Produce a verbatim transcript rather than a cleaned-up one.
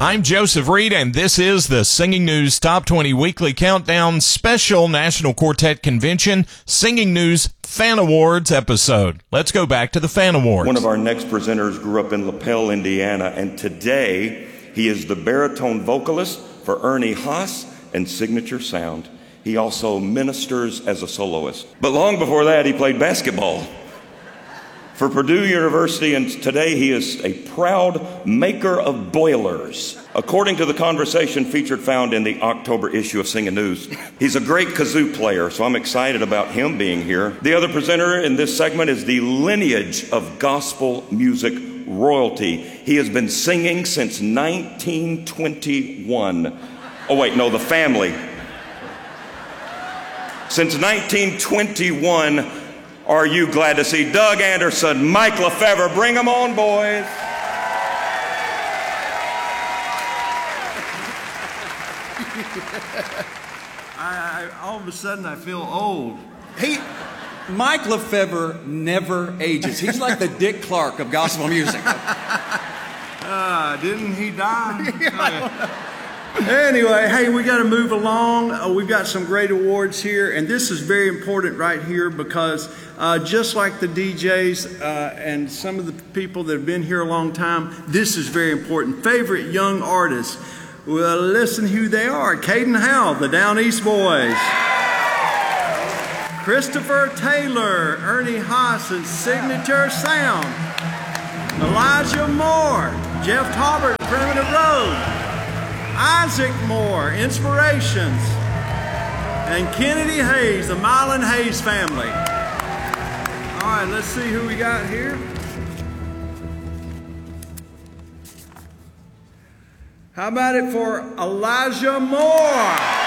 I'm Joseph Reed, and this is the Singing News Top twenty Weekly Countdown Special National Quartet Convention Singing News Fan Awards episode. Let's go back to the Fan Awards. One of our next presenters grew up in LaPel, Indiana, and today he is the baritone vocalist for Ernie Haas and Signature Sound. He also ministers as a soloist. But long before that, he played basketball for Purdue University, and today he is a proud maker of boilers. According to the conversation featured found in the October issue of Singing News, he's a great kazoo player, so I'm excited about him being here. The other presenter in this segment is the lineage of gospel music royalty. He has been singing since nineteen twenty-one. Oh wait, no, the family. Since nineteen twenty-one, are you glad to see Doug Anderson, Mike Lefevre? Bring them on, boys. I, I, all of a sudden, I feel old. He, Mike Lefevre never ages. He's like the Dick Clark of gospel music. Uh, didn't he die? Anyway, hey, we got to move along. Uh, we've got some great awards here, and this is very important right here because uh, just like the D Js uh, and some of the people that have been here a long time, this is very important. Favorite young artists. Well, listen who they are. Caden Howell, the Down East Boys. Christopher Taylor, Ernie Haas and Signature Sound. Elijah Moore, Jeff Taubert, Primitive Road. Isaac Moore, Inspirations, and Kennedy Hayes, the Mylan Hayes family. All right, let's see who we got here. How about it for Elijah Moore?